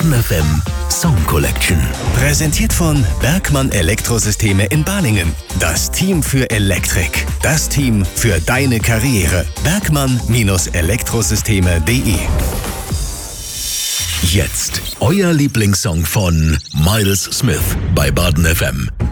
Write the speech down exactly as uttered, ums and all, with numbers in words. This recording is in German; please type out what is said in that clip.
Baden F M Song Collection. Präsentiert von Bergmann Elektrosysteme in Balingen. Das Team für Elektrik. Das Team für deine Karriere. Bergmann Elektrosysteme punkt de. Jetzt euer Lieblingssong von Miles Smith bei Baden F M.